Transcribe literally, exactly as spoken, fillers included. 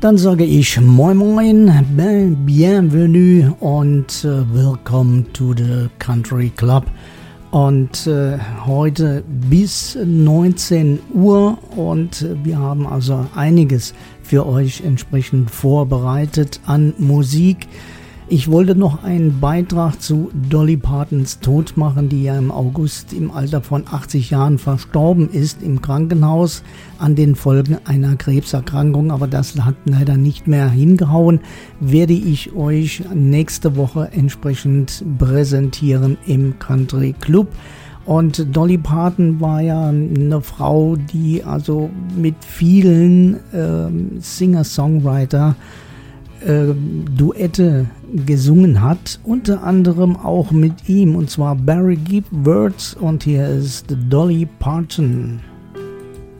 Dann sage ich Moin Moin, Bienvenue und äh, Welcome to the Country Club. Und äh, heute bis neunzehn Uhr und äh, wir haben also einiges für euch entsprechend vorbereitet an Musik. Ich wollte noch einen Beitrag zu Dolly Partons Tod machen, die ja im August im Alter von achtzig Jahren verstorben ist im Krankenhaus an den Folgen einer Krebserkrankung. Aber das hat leider nicht mehr hingehauen. Werde ich euch nächste Woche entsprechend präsentieren im Country Club. Und Dolly Parton war ja eine Frau, die also mit vielen äh, Singer-Songwriter äh, Duette gesungen hat, unter anderem auch mit ihm, und zwar Barry Gibb Words, und hier ist Dolly Parton.